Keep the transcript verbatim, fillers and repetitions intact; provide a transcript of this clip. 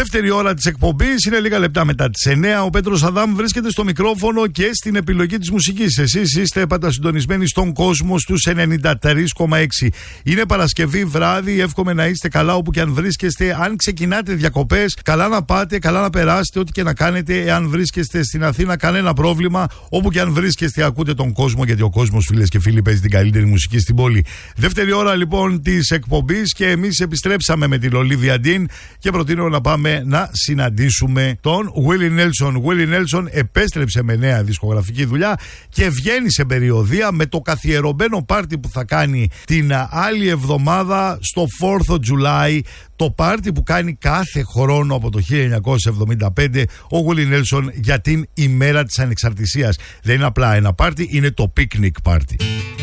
Δεύτερη ώρα της εκπομπής είναι λίγα λεπτά μετά τις εννιά. Ο Πέτρος Αδάμ βρίσκεται στο μικρόφωνο και στην επιλογή της μουσικής. Εσείς είστε πατασυντονισμένοι στον κόσμο στους ενενήντα τρία κόμμα έξι. Είναι Παρασκευή βράδυ. Εύχομαι να είστε καλά όπου και αν βρίσκεστε. Αν ξεκινάτε διακοπές, καλά να πάτε, καλά να περάσετε, ό,τι και να κάνετε. Εάν βρίσκεστε στην Αθήνα, κανένα πρόβλημα. Όπου και αν βρίσκεστε, ακούτε τον κόσμο, γιατί ο κόσμος, φίλες και φίλοι, παίζει την καλύτερη μουσική στην πόλη. Δεύτερη ώρα λοιπόν της εκπομπής και εμείς επιστρέψαμε με την Ολίβια Ντίν και προτείνω να πάμε να συναντήσουμε τον Willie Nelson. Willie Nelson επέστρεψε με νέα δισκογραφική δουλειά και βγαίνει σε περιοδεία με το καθιερωμένο πάρτι που θα κάνει την άλλη εβδομάδα στο fourth of July. Το πάρτι που κάνει κάθε χρόνο από το χίλια εννιακόσια εβδομήντα πέντε ο Willie Nelson για την ημέρα της ανεξαρτησίας. Δεν είναι απλά ένα πάρτι, είναι το picnic πάρτι.